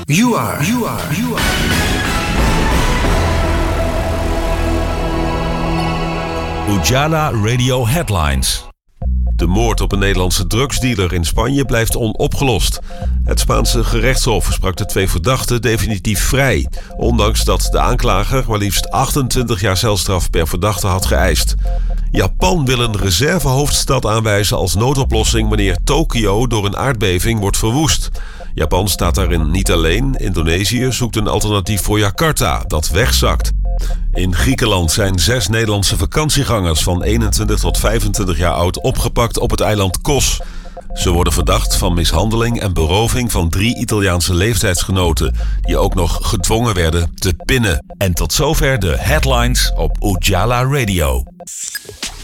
You are. Ujala Radio Headlines. De moord op een Nederlandse drugsdealer in Spanje blijft onopgelost. Het Spaanse gerechtshof sprak de 2 verdachten definitief vrij, ondanks dat de aanklager maar liefst 28 jaar celstraf per verdachte had geëist. Japan wil een reservehoofdstad aanwijzen als noodoplossing wanneer Tokio door een aardbeving wordt verwoest. Japan staat daarin niet alleen. Indonesië zoekt een alternatief voor Jakarta, dat wegzakt. In Griekenland zijn 6 Nederlandse vakantiegangers van 21 tot 25 jaar oud opgepakt op het eiland Kos. Ze worden verdacht van mishandeling en beroving van 3 Italiaanse leeftijdsgenoten, die ook nog gedwongen werden te pinnen. En tot zover de headlines op Ujala Radio.